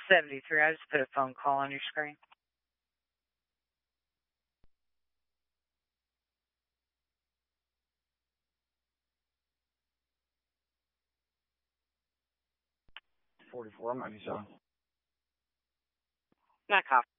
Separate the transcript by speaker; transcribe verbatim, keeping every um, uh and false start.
Speaker 1: seventy-three. I just put a phone call on your screen.
Speaker 2: forty-four, might be so.
Speaker 1: Not coffee.